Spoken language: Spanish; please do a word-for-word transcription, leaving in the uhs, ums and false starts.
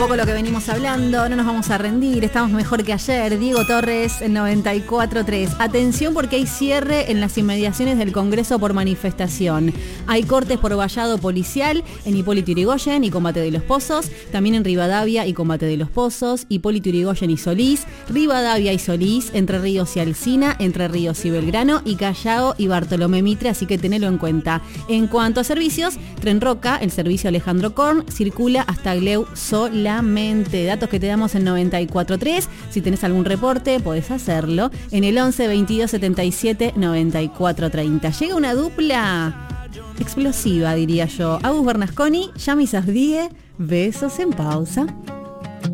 Poco lo que venimos hablando, no nos vamos a rendir, estamos mejor que ayer. Diego Torres, noventa y cuatro tres. Atención porque hay cierre en las inmediaciones del Congreso por manifestación. Hay cortes por vallado policial en Hipólito Yrigoyen y Combate de los Pozos, también en Rivadavia y Combate de los Pozos, Hipólito Yrigoyen y Solís, Rivadavia y Solís, Entre Ríos y Alsina, Entre Ríos y Belgrano y Callao y Bartolomé Mitre, así que tenelo en cuenta. En cuanto a servicios, Tren Roca, el servicio Alejandro Korn, circula hasta Gleu sola. Datos que te damos en noventa y cuatro tres. Si tenés algún reporte, podés hacerlo en el once veintidós setenta y siete noventa y cuatro treinta. Llega una dupla explosiva, diría yo. Agus Bernasconi, Yami Safdie, besos en pausa.